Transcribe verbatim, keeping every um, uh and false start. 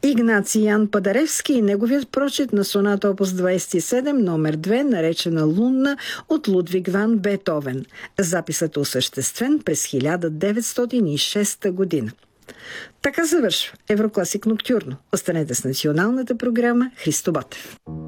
Игнаций Ян Падаревски и неговият прочит на соната опус двадесет и седем, номер две, наречена Лунна, от Лудвиг ван Бетовен. Записът е осъществен през хиляда деветстотин и шеста година. Така завършва Еврокласик Ноктюрно. Останете с националната програма Христо Ботев.